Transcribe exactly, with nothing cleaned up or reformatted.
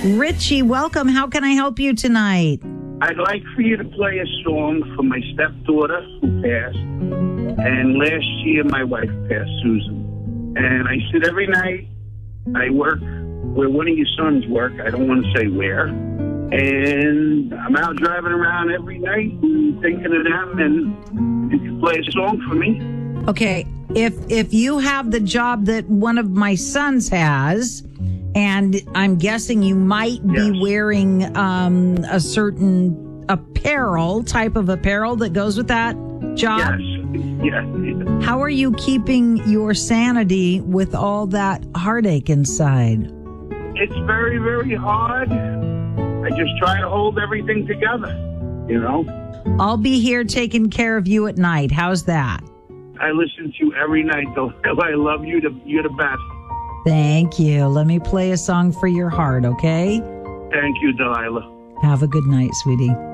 Richie, welcome. How can I help you tonight? I'd like for you to play a song for my stepdaughter who passed. And last year, my wife passed, Susan. And I sit every night. I work where one of your sons work. I don't want to say where. And I'm out driving around every night and thinking of them. And you can play a song for me. Okay, if if you have the job that one of my sons has, and I'm guessing you might be Yes. wearing um, a certain apparel, type of apparel that goes with that job. Yes. Yes. How are you keeping your sanity with all that heartache inside? It's very, very hard. I just try to hold everything together, you know? I'll be here taking care of you at night. How's that? I listen to you every night, though. I love you. You're the best. Thank you. Let me play a song for your heart, okay? Thank you, Delilah. Have a good night, sweetie.